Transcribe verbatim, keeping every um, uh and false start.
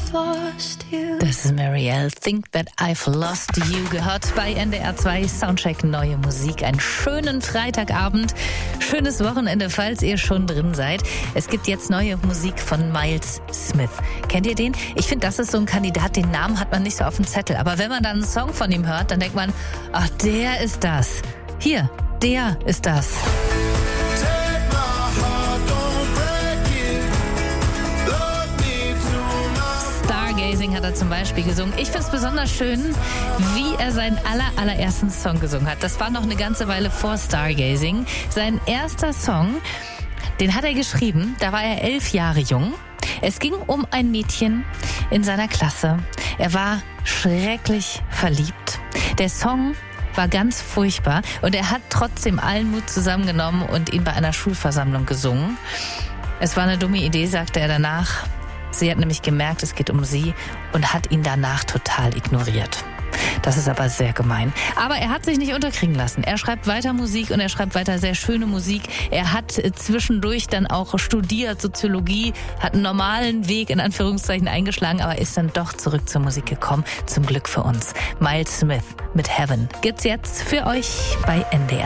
lost you. Das ist Marielle, Think That I've Lost You, gehört bei N D R zwei Soundcheck Neue Musik. Einen schönen Freitagabend, schönes Wochenende, falls ihr schon drin seid. Es gibt jetzt neue Musik von Miles Smith. Kennt ihr den? Ich finde, das ist so ein Kandidat, den Namen hat man nicht so auf dem Zettel. Aber wenn man dann einen Song von ihm hört, dann denkt man, ach, der ist das. Hier, der ist das. Stargazing hat er zum Beispiel gesungen. Ich finde es besonders schön, wie er seinen aller, allerersten Song gesungen hat. Das war noch eine ganze Weile vor Stargazing. Sein erster Song, den hat er geschrieben, da war er elf Jahre jung. Es ging um ein Mädchen in seiner Klasse. Er war schrecklich verliebt. Der Song war ganz furchtbar und er hat trotzdem allen Mut zusammengenommen und ihn bei einer Schulversammlung gesungen. Es war eine dumme Idee, sagte er danach. Sie hat nämlich gemerkt, es geht um sie und hat ihn danach total ignoriert. Das ist aber sehr gemein. Aber er hat sich nicht unterkriegen lassen. Er schreibt weiter Musik und er schreibt weiter sehr schöne Musik. Er hat zwischendurch dann auch studiert, Soziologie, hat einen normalen Weg in Anführungszeichen eingeschlagen, aber ist dann doch zurück zur Musik gekommen. Zum Glück für uns. Miles Smith mit Heaven gibt's jetzt für euch bei N D R.